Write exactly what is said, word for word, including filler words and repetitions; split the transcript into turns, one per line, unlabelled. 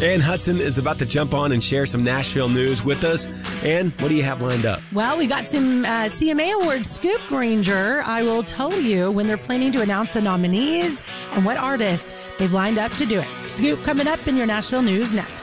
Ann Hudson is about to jump on and share some Nashville news with us. Ann, what do you have lined up?
Well, we got some uh, C M A Awards scoop, Granger. I will tell you when they're planning to announce the nominees and what artist they've lined up to do it. Scoop coming up in your Nashville news next.